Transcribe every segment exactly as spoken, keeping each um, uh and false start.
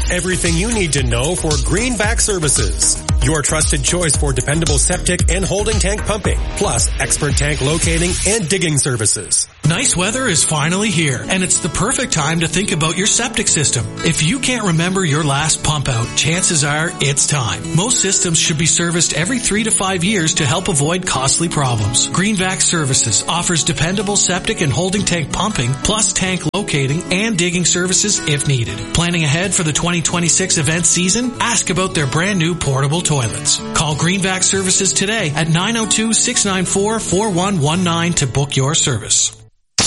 Everything you need to know for Greenback Services. Your trusted choice for dependable septic and holding tank pumping, plus expert tank locating and digging services. Nice weather is finally here, and it's the perfect time to think about your septic system. If you can't remember your last pump out, chances are it's time. Most systems should be serviced every three to five years to help avoid costly problems. Greenback Services offers dependable septic and holding tank pumping, plus tank locating and digging services if needed. Planning ahead for the twenty twenty-six event season? Ask about their brand new portable toilets. Call Greenback Services today at nine oh two, six nine four, four one one nine to book your service.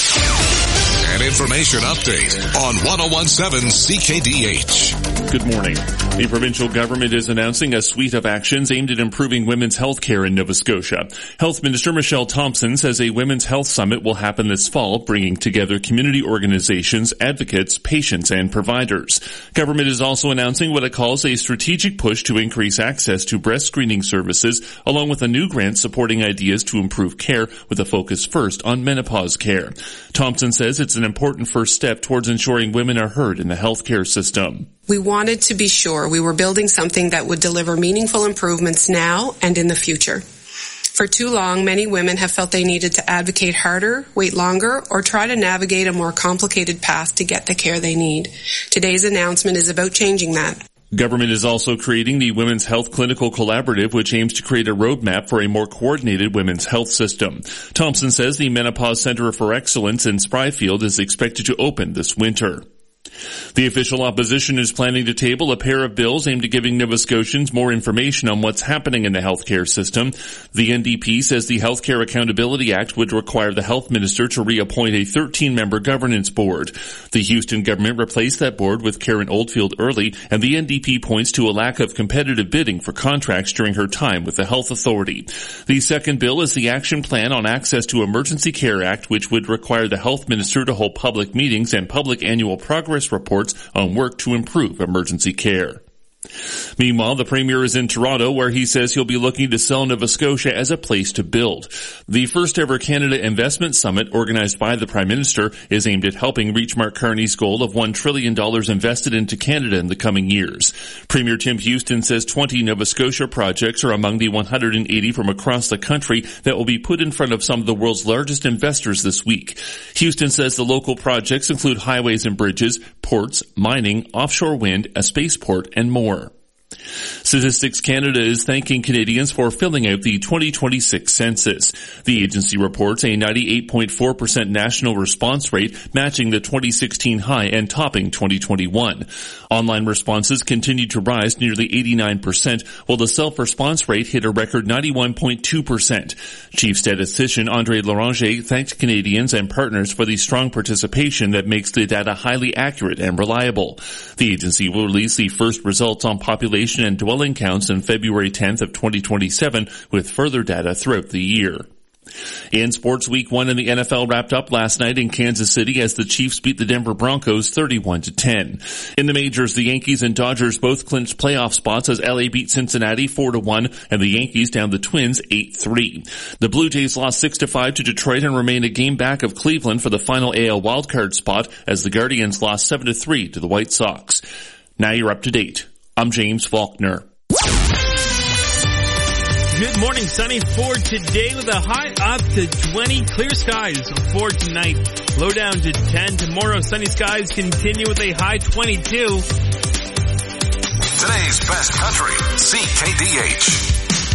An information update on ten seventeen C K D H. Good morning. The provincial government is announcing a suite of actions aimed at improving women's health care in Nova Scotia. Health Minister Michelle Thompson says a women's health summit will happen this fall, bringing together community organizations, advocates, patients, and providers. Government is also announcing what it calls a strategic push to increase access to breast screening services, along with a new grant supporting ideas to improve care with a focus first on menopause care. Thompson says it's an important first step towards ensuring women are heard in the healthcare system. We wanted to be sure we were building something that would deliver meaningful improvements now and in the future. For too long, many women have felt they needed to advocate harder, wait longer, or try to navigate a more complicated path to get the care they need. Today's announcement is about changing that. Government is also creating the Women's Health Clinical Collaborative, which aims to create a roadmap for a more coordinated women's health system. Thompson says the Menopause Center for Excellence in Spryfield is expected to open this winter. The official opposition is planning to table a pair of bills aimed at giving Nova Scotians more information on what's happening in the healthcare system. The N D P says the Healthcare Accountability Act would require the health minister to reappoint a thirteen-member governance board. The Houston government replaced that board with Karen Oldfield early, and the N D P points to a lack of competitive bidding for contracts during her time with the health authority. The second bill is the Action Plan on Access to Emergency Care Act, which would require the health minister to hold public meetings and public annual progress reports on work to improve emergency care. Meanwhile, the Premier is in Toronto, where he says he'll be looking to sell Nova Scotia as a place to build. The first ever Canada Investment Summit, organized by the Prime Minister, is aimed at helping reach Mark Carney's goal of one trillion dollars invested into Canada in the coming years. Premier Tim Houston says twenty Nova Scotia projects are among the one hundred eighty from across the country that will be put in front of some of the world's largest investors this week. Houston says the local projects include highways and bridges, ports, mining, offshore wind, a spaceport, and more. Statistics Canada is thanking Canadians for filling out the twenty twenty-six census. The agency reports a ninety-eight point four percent national response rate, matching the twenty sixteen high and topping twenty twenty-one. Online responses continued to rise nearly eighty-nine percent, while the self-response rate hit a record ninety-one point two percent. Chief Statistician Andre Loranger thanked Canadians and partners for the strong participation that makes the data highly accurate and reliable. The agency will release the first results on population and dwelling counts on February tenth of twenty twenty-seven, with further data throughout the year. In sports, week one in the N F L wrapped up last night in Kansas City as the Chiefs beat the Denver Broncos thirty-one to ten. In the majors, the Yankees and Dodgers both clinched playoff spots as L A beat Cincinnati four to one and the Yankees downed the Twins eight three. The Blue Jays lost six to five to Detroit and remain a game back of Cleveland for the final A L wildcard spot as the Guardians lost seven to three to the White Sox. Now you're up to date. I'm James Faulkner. Good morning, sunny for today with a high up to twenty, clear skies for tonight, low down to ten. Tomorrow, sunny skies continue with a high twenty-two. Today's best country, C K D H.